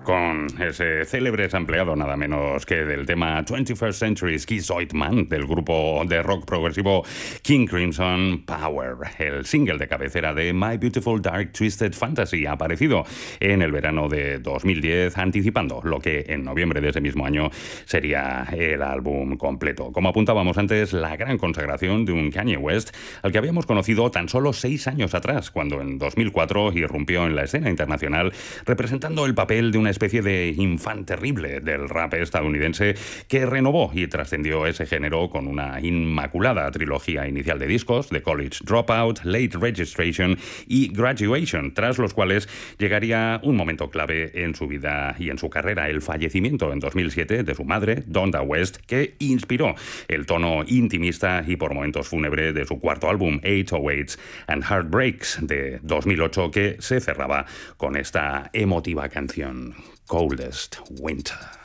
Con ese célebre sampleado nada menos que del tema 21st Century Schizoid Man del grupo de rock progresivo King Crimson, Power, el single de cabecera de My Beautiful Dark Twisted Fantasy, aparecido en el verano de 2010, anticipando lo que en noviembre de ese mismo año sería el álbum completo. Como apuntábamos antes, la gran consagración de un Kanye West al que habíamos conocido tan solo 6 años atrás, cuando en 2004 irrumpió en la escena internacional representando el papel de una especie de infante terrible del rap estadounidense que renovó y trascendió ese género con una inmaculada trilogía inicial de discos, The College Dropout, Late Registration y Graduation, tras los cuales llegaría un momento clave en su vida y en su carrera, el fallecimiento en 2007 de su madre, Donda West, que inspiró el tono intimista y por momentos fúnebre de su cuarto álbum, 808s and Heartbreaks, de 2008, que se cerraba con esta emotiva canción, Coldest Winter.